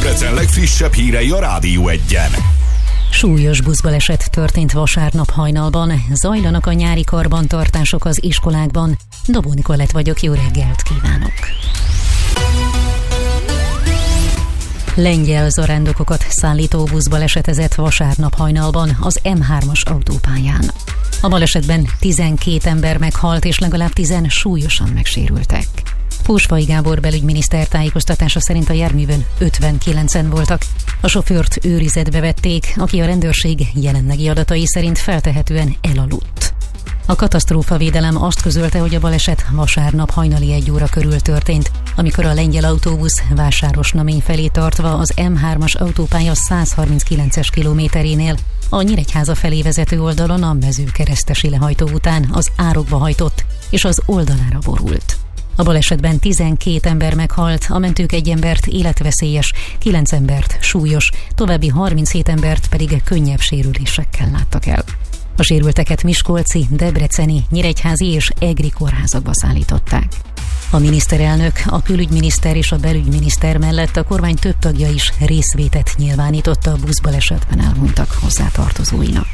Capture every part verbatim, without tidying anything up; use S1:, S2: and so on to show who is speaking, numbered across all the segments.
S1: Debrecen legfrissebb hírei a Rádió Egyen.
S2: Súlyos buszbaleset történt vasárnap hajnalban. Zajlanak a nyári karbantartások az iskolákban. Dobó Nikolett vagyok, jó reggelt kívánok! Lengyel zarándokokat szállító busz balesetezett vasárnap hajnalban az M hármas autópályán. A balesetben tizenkét ember meghalt és legalább tizen súlyosan megsérültek. Pósfai Gábor belügyminiszter tájékoztatása szerint a járművön ötvenkilencen voltak. A sofőrt őrizetbe vették, aki a rendőrség jelenlegi adatai szerint feltehetően elaludt. A katasztrófavédelem azt közölte, hogy a baleset vasárnap hajnali egy óra körül történt, amikor a lengyel autóbusz Vásárosnamény felé tartva az M hármas autópálya százharminckilences kilométerénél a Nyíregyháza felé vezető oldalon a Mezőkeresztesi lehajtó után az árokba hajtott és az oldalára borult. A balesetben tizenkét ember meghalt, a mentők egy embert életveszélyes, kilenc embert súlyos, további harminchét embert pedig könnyebb sérülésekkel láttak el. A sérülteket miskolci, debreceni, nyíregyházi és egri kórházakba szállították. A miniszterelnök, a külügyminiszter és a belügyminiszter mellett a kormány több tagja is részvétet nyilvánította a buszbalesetben elhunytak hozzátartozóinak.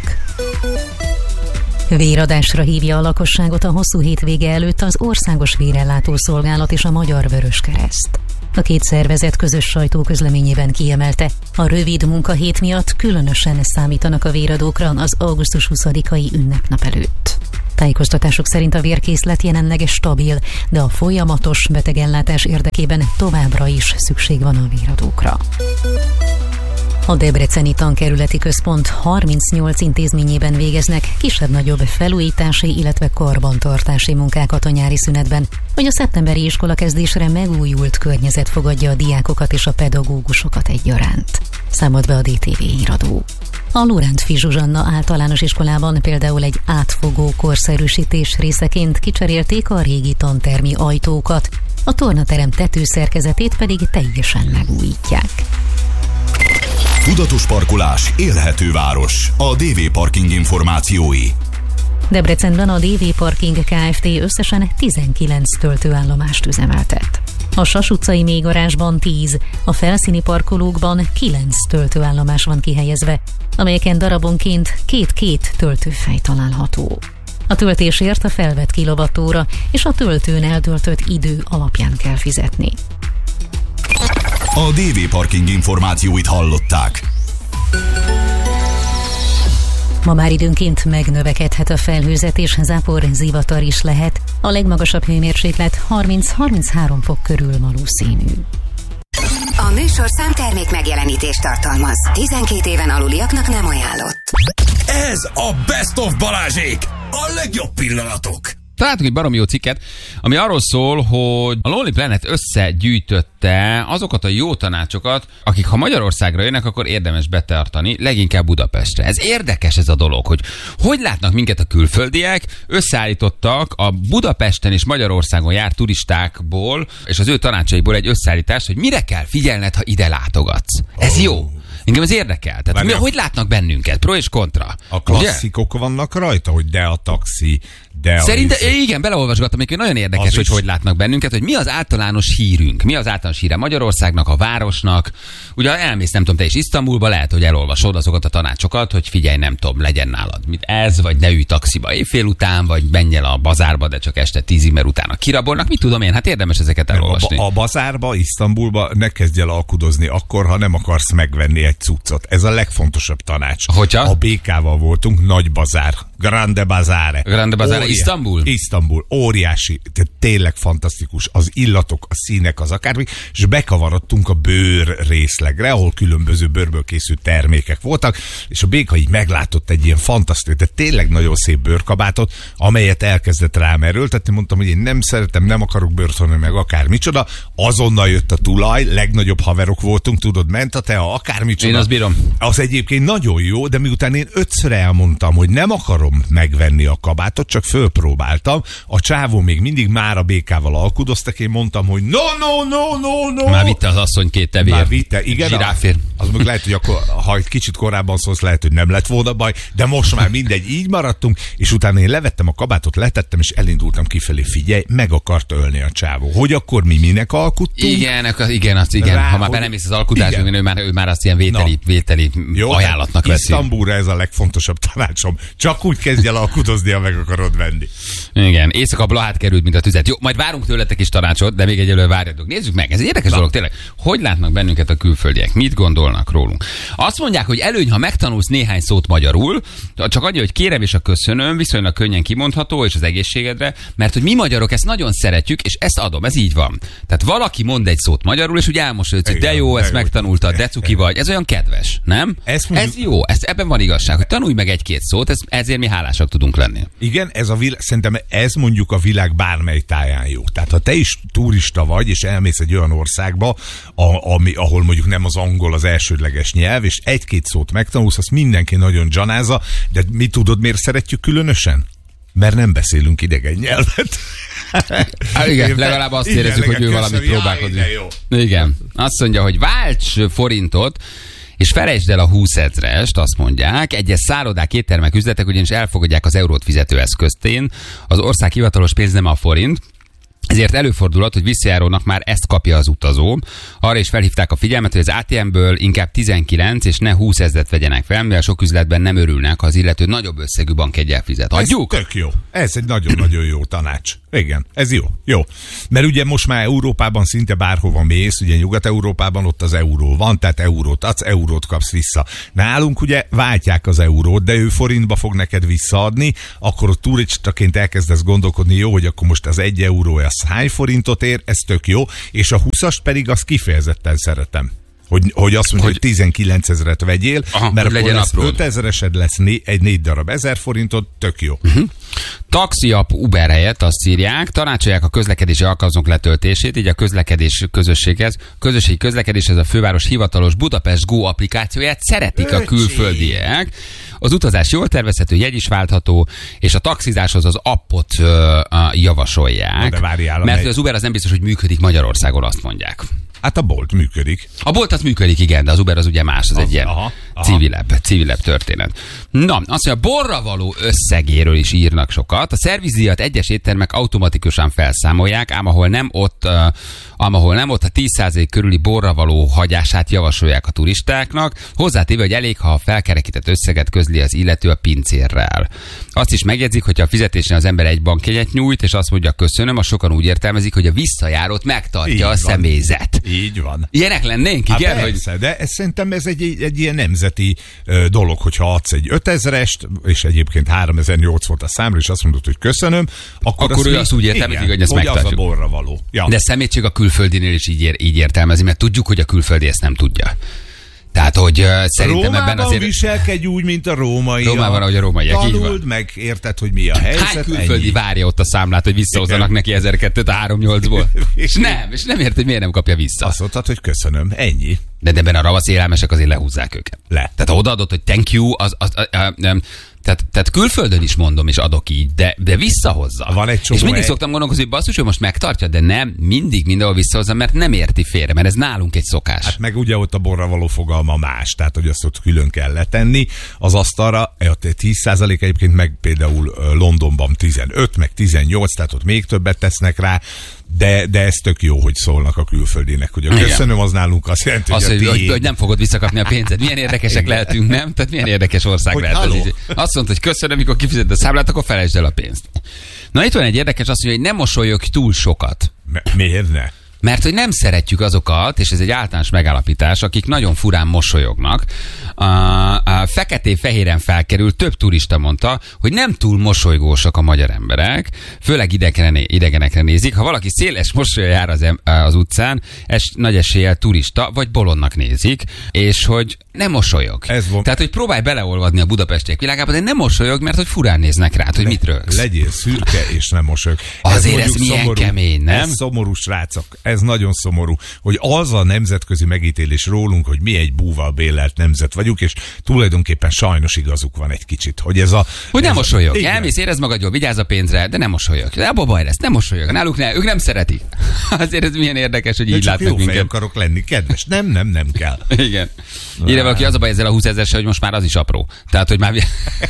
S2: Véradásra hívja a lakosságot a hosszú hétvége előtt az Országos Vérellátó Szolgálat és a Magyar Vöröskereszt. A két szervezet közös sajtóközleményében kiemelte, a rövid munkahét miatt különösen számítanak a véradókra az augusztus huszadikai ünnepnap előtt. Tájékoztatások szerint a vérkészlet jelenleg stabil, de a folyamatos betegellátás érdekében továbbra is szükség van a véradókra. A Debreceni Tankerületi Központ harmincnyolc intézményében végeznek kisebb-nagyobb felújítási, illetve karbantartási munkákat a nyári szünetben, hogy a szeptemberi iskolakezdésre megújult környezet fogadja a diákokat és a pedagógusokat egyaránt. Számolt be a dé té vé híradó. A Lorántffy Zsuzsanna általános iskolában például egy átfogó korszerűsítés részeként kicserélték a régi tantermi ajtókat, a tornaterem tetőszerkezetét pedig teljesen megújítják.
S1: Tudatos parkolás, élhető város. A dé vé Parking információi.
S2: Debrecenben a dé vé Parking Kft. Összesen tizenkilenc töltőállomást üzemeltet. A Sas utcai mélygarázsban tíz, a felszíni parkolókban kilenc töltőállomás van kihelyezve, amelyeken darabonként két-két töltőfej található. A töltésért a felvett kilovattóra és a töltőn eltöltött idő alapján kell fizetni.
S1: A dé vé Parking információit hallották.
S2: Ma már időnként megnövekedhet a felhőzet és zápor, zivatar is lehet. A legmagasabb hőmérséklet harminc-harminchárom fok körül valószínű.
S3: A műsorszám termék megjelenítést tartalmaz. tizenkét éven aluliaknak nem ajánlott.
S4: Ez a Best of Balázsék! A legjobb pillanatok!
S5: Találtunk egy baromi jó cikket, ami arról szól, hogy a Lonely Planet összegyűjtötte azokat a jó tanácsokat, akik ha Magyarországra jönnek, akkor érdemes betartani, leginkább Budapestre. Ez érdekes ez a dolog, hogy hogy látnak minket a külföldiek, összeállítottak a Budapesten és Magyarországon járt turistákból, és az ő tanácsaikból egy összeállítást, hogy mire kell figyelned, ha ide látogatsz. Ez jó. Engem ez érdekel. Tehát mi, hogy látnak bennünket? Pro és kontra.
S4: A klasszikok ugye? Vannak rajta, hogy de a taxi, de a...
S5: Szerintem, igen, beleolvasgattam, hogy nagyon érdekes, az hogy is. Hogy látnak bennünket, hogy mi az általános hírünk, mi az általános híre Magyarországnak, a városnak. Ugye elmész, nem tudom, te is Isztambulba, lehet, hogy elolvasod azokat a tanácsokat, hogy figyelj, nem tudom, legyen nálad mit ez, vagy ne ülj taxiba éjfél után, vagy menj el a bazárba, de csak este tízig, mert utána kirabolnak. Mit tudom én, hát érdemes ezeket elolvasni.
S4: A, a bazárba, Isztambulba ne kezdj el alkudozni akkor, ha nem akarsz megvenni egy cuccot. Ez a legfontosabb tanács.
S5: Hogyha?
S4: A bé ká-val voltunk, nagy bazár. Grande Bazare.
S5: Grande Bazare, Isztambul?
S4: Isztambul, óriási, tényleg fantasztikus, az illatok, a színek, az akármi, és bekavarodtunk a bőr részlegre, ahol különböző bőrből készült termékek voltak, és a béka így meglátott egy ilyen fantasztikus, de tényleg nagyon szép bőrkabátot, amelyet elkezdett rám erőltetni, mondtam, hogy én nem szeretem, nem akarok bőrt, hanem meg akármicsoda, azonnal jött a tulaj, legnagyobb haverok voltunk, tudod, ment a tea, akármicsoda.
S5: Én azt bírom.
S4: Az egyébként nagyon jó, de miután én ötször elmondtam, hogy nem akarom megvenni a kabátot, csak fölpróbáltam. A csávó még mindig már a bé ká-val alkudoztak, én mondtam, hogy no, no, no, no, no.
S5: Már vitte az asszony két tevér.
S4: Már vitte, igen.
S5: Zsiráfér.
S4: A, Az meg lehet, hogy akkor, ha egy kicsit korábban szólsz, lehet, hogy nem lett volna baj, de most már mindegy, így maradtunk, és utána én levettem a kabátot, letettem, és elindultam kifelé. Figyelj, meg akart ölni a csávó. Hogy akkor mi minek alkuttunk?
S5: Igen, akkor, igen, azt, igen. Rá, ha már belemész az alkutásban, ő már, ő már azt ilyen vételi, vételi jó, ajánlatnak veszi.
S4: Isztambulra ez a legfontosabb tanácsom. Csak úgy kezdj el alkudozni, ha meg akarod venni.
S5: Igen, éjszaka blahát került, mint a tüzet. Jó, majd várunk tőletek is tanácsot, de még egyelőre várjatok. Nézzük meg, ez egy érdekes dolog tényleg. Hogy látnak bennünket a külföldiek? Mit gondolnak rólunk? Azt mondják, hogy előny, ha megtanulsz néhány szót magyarul, csak annyi, hogy kérem és a köszönöm, viszonylag könnyen kimondható, és az egészségedre, mert hogy mi magyarok ezt nagyon szeretjük, és ezt adom, ez így van. Tehát valaki mond egy szót magyarul, és úgy elmosolyodsz, hogy de jó, ezt megtanultad, de cuki vagy. Ez olyan kedves, nem? Ez, ez jó, ez, ebben van igazság, hogy tanulj meg egy-két szót, ez, ezért mi hálásak tudunk lenni.
S4: Igen, ez a világ, szerintem ez mondjuk a világ bármely táján jó. Tehát ha te is turista vagy, és elmész egy olyan országba, a, ami, ahol mondjuk nem az angol az elsődleges nyelv, és egy-két szót megtanulsz, azt mindenki nagyon dzsanázza, de mi tudod, miért szeretjük különösen? Mert nem beszélünk idegen nyelvet.
S5: Hát igen, Érte? legalább azt igen, érezzük, hogy ő valamit próbálkozik. Igen. Azt mondja, hogy válts forintot, és felejtsd el a húszezrest, azt mondják. Egyes szállodák, éttermek, üzletek ugyanis elfogadják az eurót fizetőeszköztén. Az ország hivatalos pénz nem a forint. Ezért előfordulhat, hogy visszajárónak már ezt kapja az utazó. Arra is felhívták a figyelmet, hogy az á té emből inkább tizenkilenc és ne húsz ezret vegyenek fel, mivel sok üzletben nem örülnek, ha az illető nagyobb összegű bankjeggyel fizet. Adjuk?
S4: Ez tök jó. Ez egy nagyon-nagyon jó tanács. Igen, ez jó. Jó. Mert ugye most már Európában szinte bárhova mész, ugye Nyugat-Európában ott az euró van, tehát eurót adsz, eurót kapsz vissza. Nálunk ugye váltják az eurót, de ő forintba fog neked visszaadni, akkor ott turistaként elkezdesz gondolkodni, jó, hogy akkor most az egy euró az hány forintot ér, ez tök jó, és a húszast pedig azt kifejezetten szeretem. Hogy, hogy azt mondja, hogy, hogy tizenkilenc ezret vegyél, aha, mert akkor lesz ötezeresed lesz né, egy négy darab ezer forintot, tök jó.
S5: Uh-huh. Taxi app Uber helyett azt írják, tanácsolják a közlekedési alkalmazók letöltését, így a közlekedés közösséghez, közösségi közlekedéshez a főváros hivatalos Budapest Go applikációját szeretik Öcsi. a külföldiek. Az utazás jól tervezhető, jegy is váltható, és a taxizáshoz az appot uh, uh, javasolják.
S4: De várjál,
S5: mert az Uber az nem biztos, hogy működik Magyarországon, azt mondják.
S4: Hát a Bolt működik.
S5: A Bolt az működik, igen, de az Uber az ugye más, az, az egy ilyen aha, aha. civilebb, civilebb történet. Na, azt mondja, a borra való összegéről is írnak sokat. A szervizdíjat egyes éttermek automatikusan felszámolják, ám ahol nem ott, uh, ám ahol nem ott a tíz százalék körüli borra való hagyását javasolják a turistáknak, hozzátéve, hogy elég, ha a felkerekített összeget közli az illető a pincérrel. Azt is megjegyzik, hogy a fizetésnél az ember egy bankjegyet nyújt, és azt mondja, köszönöm, a sokan úgy értelmezik, hogy a visszajárót megtartja így a van. személyzet.
S4: Így van.
S5: Ilyenek lennénk, igen?
S4: Hát persze, hogy... de ez, szerintem ez egy, egy, egy ilyen nemzeti ö, dolog, hogyha adsz egy ötezrest, és egyébként háromezer-nyolc volt a számra, és azt mondod, hogy köszönöm, akkor,
S5: akkor ő azt úgy értelmezik, hogy ezt
S4: hogy
S5: megtartjuk.
S4: Az a borra való. Ja.
S5: De szemétség a külföldinél is így, ér, így értelmezi, mert tudjuk, hogy a külföldi ezt nem tudja. Tehát, hogy uh, szerintem
S4: Rómában
S5: ebben azért...
S4: viselkedj úgy, mint a római.
S5: Rómában, ahogy a rómaiak, így van.
S4: Tanuld meg, érted, hogy mi a helyzet.
S5: Hány külföldi ennyi. Várja ott a számlát, hogy visszahozzanak neki ezerkettőt a háromnyolcból? És nem, és nem ért, hogy miért nem kapja vissza.
S4: Azt mondtad, hogy köszönöm, ennyi.
S5: De ebben a ravasz élelmesek azért lehúzzák őket.
S4: Le.
S5: Tehát ha odaadod, hogy thank you, az... az, az, az nem, Tehát, tehát külföldön is mondom, és adok így, de, de visszahozza.
S4: Van egy csomó
S5: és mindig
S4: egy...
S5: szoktam gondolkozni, hogy basszus, hogy most megtartja, de nem, mindig mindenhol visszahozza, mert nem érti félre, mert ez nálunk egy szokás.
S4: Hát meg ugye ott a borra való fogalma más, tehát hogy azt ott külön kell letenni az asztalra, ott tíz százalék egyébként, meg például Londonban tizenöt, meg tizennyolc, tehát ott még többet tesznek rá, de, de ez tök jó, hogy szólnak a külföldinek, hogy a köszönöm, az nálunk azt jelenti,
S5: azt,
S4: hogy,
S5: hogy, hogy nem fogod visszakapni a pénzed. Milyen érdekesek lehetünk, nem? Tehát milyen érdekes ország hogy lehet ez így. Azt mondta, hogy köszönöm, mikor kifizeted a számlát, akkor felejtsd el a pénzt. Na itt van egy érdekes, azt mondja, hogy nem mosolyogj túl sokat.
S4: M- miért ne?
S5: Mert hogy nem szeretjük azokat, és ez egy általános megállapítás, akik nagyon furán mosolyognak. A, a feketé-fehéren felkerül, több turista mondta, hogy nem túl mosolygósak a magyar emberek, főleg idegre, idegenekre nézik. Ha valaki széles mosolya jár az, az utcán, es, nagy eséllyel turista, vagy bolondnak nézik, és hogy nem mosolyog. Tehát, hogy próbálj beleolvadni a budapestiek világába, de nem mosolyog, mert hogy furán néznek rád, hogy Le, mit rögsz.
S4: Legyél szürke, és nem mosolyog.
S5: Azért ez, ez milyen
S4: szomorú,
S5: kemény, nem?
S4: Ez szomorú, srácok. ez nagyon szomorú, hogy az a nemzetközi megítélés rólunk, hogy mi egy búval bélelt nemzet vagyunk, és tulajdonképpen sajnos igazuk van egy kicsit, hogy ez a...
S5: Hogy nem mosolyog.
S4: Igen.
S5: Elmész, érezd magad jól, vigyázz a pénzre, de nem mosolyog. De abba baj lesz, nem mosolyog. Náluk ne, ők nem szeretik. Azért ez milyen érdekes, hogy
S4: de
S5: így
S4: csak
S5: látnak
S4: jó
S5: minket.
S4: fej akarok lenni, kedves. Nem, nem, nem kell.
S5: Igen. Írja valaki, az a baj ezzel a húszezer, hogy most már az is apró. Tehát, hogy már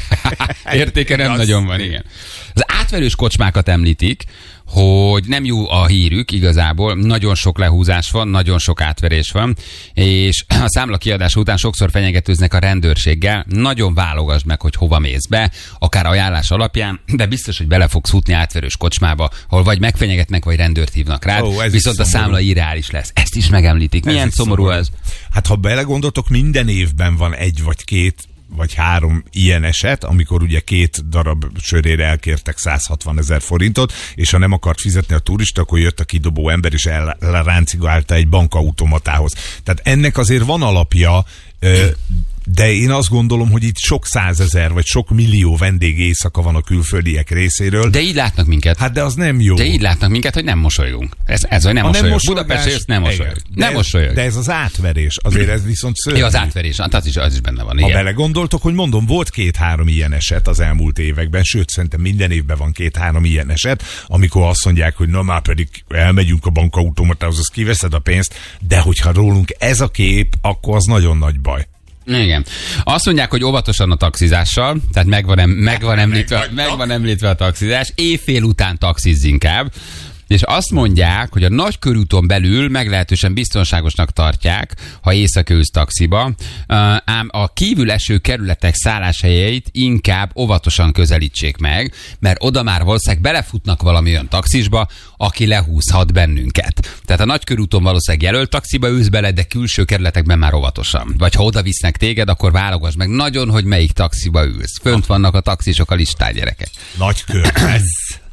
S5: értéke nem nagyon van, igen. Az átverős kocsmákat említik, hogy nem jó a hírük igazából, nagyon sok lehúzás van, nagyon sok átverés van, és a számla kiadás után sokszor fenyegetőznek a rendőrséggel, nagyon válogasd meg, hogy hova mész be, akár ajánlás alapján, de biztos, hogy bele fogsz futni átverős kocsmába, ahol vagy megfenyegetnek, vagy rendőrt hívnak rád, oh, viszont a számla irreális lesz. Ezt is megemlítik. Milyen ez szomorú, szomorú ez?
S4: Hát ha belegondoltok, minden évben van egy vagy két vagy három ilyen eset, amikor ugye két darab sörére elkértek száz hatvan ezer forintot, és ha nem akart fizetni a turista, akkor jött a kidobó ember, és elráncigálta egy bankautomatához. Tehát ennek azért van alapja, de én azt gondolom, hogy itt sok százezer, vagy sok millió vendég éjszaka van a külföldiek részéről.
S5: De így látnak minket.
S4: Hát de az nem jó.
S5: De így látnak minket, hogy nem mosolygunk. Ez, ez hogy nem mosolyog. Budapest jössz, nem mosolyog. Nem mosolyog.
S4: De ez az átverés, azért ez viszont szörnyű.
S5: Ja, az átverés, az is, az is benne van.
S4: Ha
S5: Igen.
S4: belegondoltok, hogy mondom, volt két-három ilyen eset az elmúlt években, sőt, szerintem minden évben van két-három ilyen eset, amikor azt mondják, hogy na már pedig elmegyünk a bankautomatához, az kiveszed a pénzt, de hogyha rólunk ez a kép, akkor az nagyon nagy baj.
S5: Igen. Azt mondják, hogy óvatosan a taxizással, tehát megvan, em, megvan, említve, megvan említve a taxizás, éjfél után taxizz inkább, és azt mondják, hogy a nagykörúton belül meglehetősen biztonságosnak tartják, ha éjszaka ülsz taxiba, ám a kívül eső kerületek szálláshelyeit inkább óvatosan közelítsék meg, mert oda már valószínűleg belefutnak valami olyan taxisba, aki lehúzhat bennünket. Tehát a nagykörúton valószínűleg jelölt taxiba ülsz bele, de külső kerületekben már óvatosan. Vagy ha oda visznek téged, akkor válogass meg nagyon, hogy melyik taxiba ülsz. Fönt vannak a taxisok a listán, gyerekek.
S4: Nagykör, ez...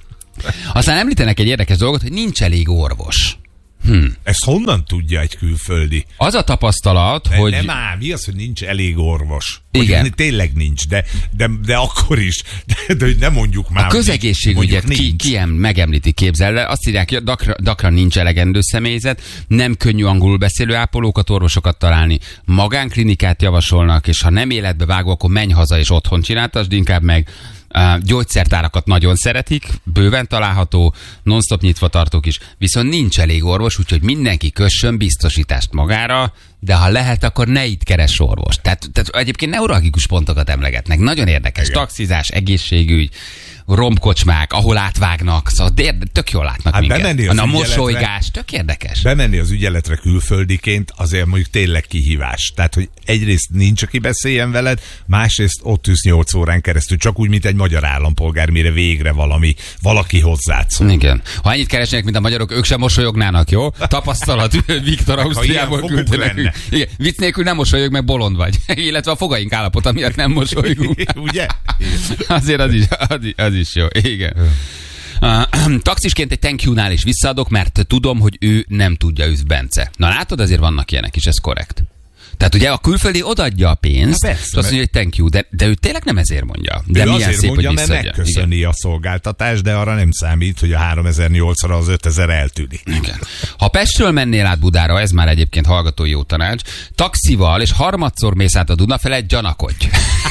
S5: Aztán említenek egy érdekes dolgot, hogy nincs elég orvos. Hm.
S4: Ezt honnan tudja egy külföldi?
S5: Az a tapasztalat,
S4: de
S5: hogy...
S4: Nem ám, mi az, hogy nincs elég orvos?
S5: Igen.
S4: Hogy tényleg nincs, de, de, de akkor is. De, de hogy nem mondjuk már.
S5: A közegészségügyet ki, ki megemlíti, képzel le. Azt írják, hogy gyakran nincs elegendő személyzet, nem könnyű angolul beszélő ápolókat, orvosokat találni. Magánklinikát javasolnak, és ha nem életbe vágó, akkor menj haza és otthon csináltasd, inkább meg. Uh, gyógyszertárakat nagyon szeretik, bőven található, non-stop nyitva tartók is, viszont nincs elég orvos, úgyhogy mindenki kössön biztosítást magára, de ha lehet, akkor ne itt keres orvos. Tehát, tehát egyébként neuralgikus pontokat emlegetnek. Nagyon érdekes. Igen. Taxizás, egészségügy, romkocsmák, ahol átvágnak, szóval tök jól látnak hát minket. A mosolygás, tök érdekes.
S4: Bemenni az ügyeletre külföldiként azért mondjuk tényleg kihívás. Tehát, hogy egyrészt nincs, aki beszéljen veled, másrészt ott ülsz nyolc órán keresztül, csak úgy, mint egy magyar állampolgár, mire végre valami, valaki hozzád szól.
S5: Igen. Ha ennyit keresnek, mint a magyarok, ők sem mosolyognának, jó? Tapasztalat, Viktor Ausztriából küldte nekünk. Igen, vicc nélkül nem mosolyog, meg bolond vagy. Illetve a fogaink állapota miatt nem mosolygunk.
S4: Ugye?
S5: Azért az is, az is, az is jó. Igen. Uh, taxisként egy thank you-nál is visszaadok, mert tudom, hogy ő nem tudja, üz Bence. Na látod, azért vannak ilyenek is, ez korrekt. Tehát ugye a külföldi odaadja a pénzt, és azt mondja, hogy thank you, de, de ő tényleg nem ezért mondja. De
S4: ő
S5: milyen
S4: azért
S5: szép,
S4: mondja,
S5: hogy
S4: mert
S5: visszaadja.
S4: megköszöni
S5: Igen.
S4: a szolgáltatást, de arra nem számít, hogy a háromezer-nyolcszor az ötezer eltűnik.
S5: Igen. Ha Pestről mennél át Budára, ez már egyébként hallgatói jó tanács, taxival és harmadszor mész át a Duna felett, gyanakodj.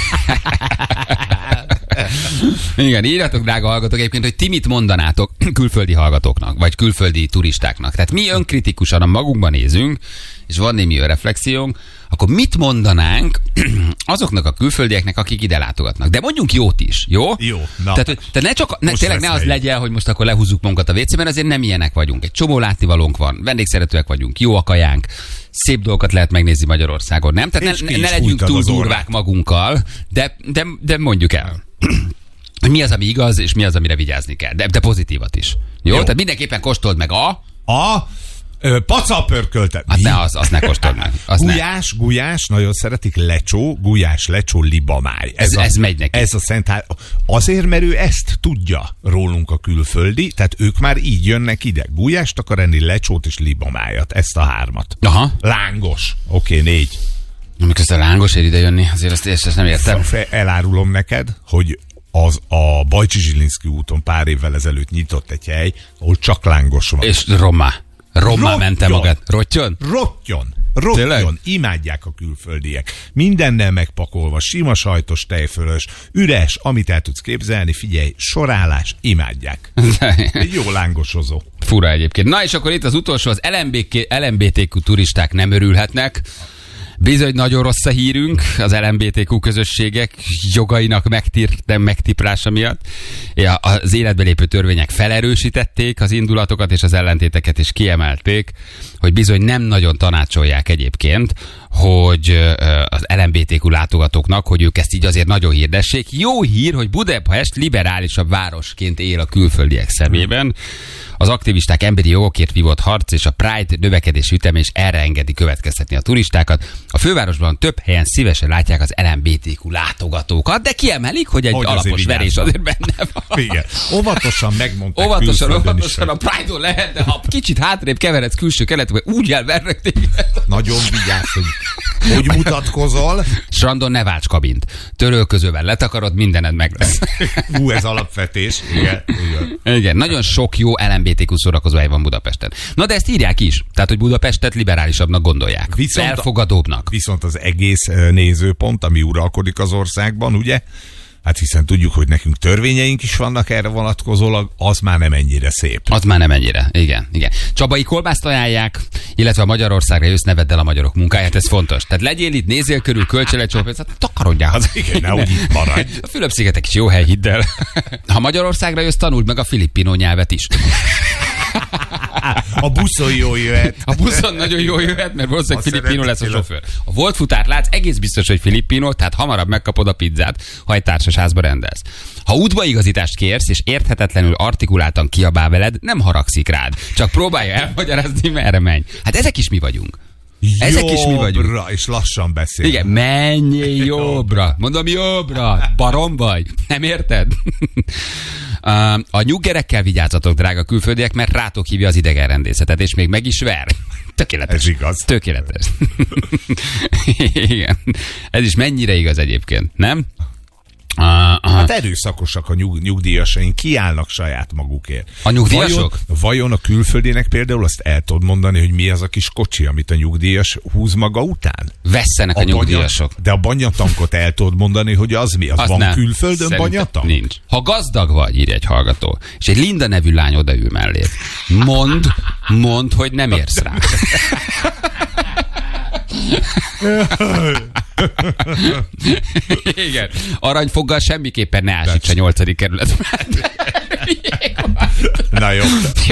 S5: Igen, írjatok, drága hallgatók, egyébként, hogy ti mit mondanátok külföldi hallgatóknak, vagy külföldi turistáknak. Tehát mi önkritikusan a magunkban nézünk, és van némi reflexiónk, akkor mit mondanánk azoknak a külföldieknek, akik ide látogatnak? De mondjunk jót is, jó?
S4: Jó, na.
S5: Tehát, hogy, tehát ne csak, ne, tényleg ne az legyen, hogy most akkor lehúzzuk magunkat a vécében, azért nem ilyenek vagyunk. Egy csomó látnivalónk van, vendégszeretőek vagyunk, jó a kajánk, szép dolgokat lehet megnézni Magyarországon, nem? Tehát ne, ne legyünk túl durvák magunkkal, de, de, de mondjuk el. Mi az, ami igaz, és mi az, amire vigyázni kell. De, de pozitívat is. Jó? Jó? Tehát mindenképpen kóstold meg a...
S4: A... Pacalpörköltet.
S5: Hát ne, az, az ne kóstold meg. Az
S4: gulyás, ne. gulyás, nagyon szeretik, lecsó, gulyás, lecsó, libamáj.
S5: Ez, ez, a, ez megy neki.
S4: Ez a szent hár... Azért, mert ő ezt tudja rólunk a külföldi, tehát ők már így jönnek ide. Gulyást akar enni, lecsót és libamájat. Ezt a hármat.
S5: Aha.
S4: Lángos. Oké, okay, négy.
S5: Amikor ezt a lángos ér ide jönni, azért ezt, ezt, ezt nem értem.
S4: Elárulom neked, hogy az a Bajcsi Zsilinszky úton pár évvel ezelőtt nyitott egy hely, ahol csak lángos van.
S5: És rommá. Rommá mente magad. Rottyon?
S4: Rottyon. Rottyon. Imádják a külföldiek. Mindennel megpakolva, sima sajtos tejfölös, üres, amit el tudsz képzelni, figyelj, sorálás, imádják. Egy jó lángosozó.
S5: Fura egyébként. Na és akkor itt az utolsó, az el em bé té kú turisták nem örülhetnek. Bizony nagyon rossz a hírünk az el em bé té kú közösségek jogainak megtír, megtiprása miatt. Az életbe lépő törvények felerősítették az indulatokat és az ellentéteket is kiemelték, hogy bizony nem nagyon tanácsolják egyébként, hogy az el em bé té kú látogatóknak, hogy ők ezt így azért nagyon hirdessék. Jó hír, hogy Budapest liberálisabb városként él a külföldiek szemében. Az aktivisták emberi jogokért vívott harc és a Pride növekedési üteme is erre engedi következtetni a turistákat. A fővárosban több helyen szívesen látják az el em bé té kú látogatókat, de kiemelik, hogy egy hogy alapos azért verés azért benne van.
S4: Igen. Óvatosan megmondták.
S5: Óvatosan, óvatosan a Pride-on lehet, de ha kicsit hátrébb keveredsz külső keletbe, úgy elvernek téged.
S4: Nagyon vigyázz, hogy hogy mutatkozol.
S5: Strandon ne válts kabint. Törölközővel letakarod, mindened meg lesz.
S4: Hú, ez alapvetés. Igen, igen.
S5: Igen, nagyon sok jó el em bé té kú szórakozóhely van Budapesten. Na de ezt írják is. Tehát, hogy Budapestet liberálisabbnak gondolják. Viszont elfogadóbbnak.
S4: Viszont az egész nézőpont, ami uralkodik az országban, ugye? Hát hiszen tudjuk, hogy nekünk törvényeink is vannak erre vonatkozólag, az már nem ennyire szép.
S5: Az már nem ennyire, igen, igen. Csabai kolbászt ajánlják, illetve a Magyarországra jössz, ne vedd el a magyarok munkáját, ez fontos. Tehát legyél itt, nézzél körül, költsél egy csópénzt, hát takarodjál haza.
S4: Igen, nehogy itt maradj.
S5: A Fülöp-szigetek is jó hely, hidd el. Ha Magyarországra jössz, tanuld meg a filippino nyelvet is.
S4: A buszon jól jöhet.
S5: A buszon nagyon jól jöhet, mert valószínűleg filippino lesz a sofőr. A volt futár látsz, egész biztos, hogy filippino, tehát hamarabb megkapod a pizzát, ha egy társasházba rendelsz. Ha útbaigazítást kérsz, és érthetetlenül artikuláltan kiabál veled, nem haragszik rád. Csak próbálja elmagyarázni, merre menj. Hát ezek is mi vagyunk. Ezek
S4: jobbra,
S5: is mi vagyunk.
S4: És lassan beszél.
S5: Igen, menj jobbra. Mondom, jobbra. Barom vagy. Nem érted? A nyuggerekkel vigyázzatok, drága külföldiek, mert rátok hívja az idegenrendészetet, és még meg is ver. Tökéletes.
S4: Ez igaz.
S5: Tökéletes. Igen. Ez is mennyire igaz egyébként, nem?
S4: Uh, hát erőszakosak a nyug, nyugdíjasaink, kiállnak saját magukért.
S5: A nyugdíjasok?
S4: Vajon, vajon a külföldinek például azt el tudod mondani, hogy mi az a kis kocsi, amit a nyugdíjas húz maga után?
S5: Vesszenek a, a nyugdíjasok.
S4: Banya, de a banyatankot el tudod mondani, hogy az mi? Az, az van nem. Külföldön szerintem banyatank?
S5: Nincs. Ha gazdag vagy, írja egy hallgató, és egy Linda nevű lány odaül mellé, mondd, mondd, hogy nem érsz rá. Igen. Aranyfoggal semmiképpen ne ásíts a nyolcadik kerületben.
S4: Na jó.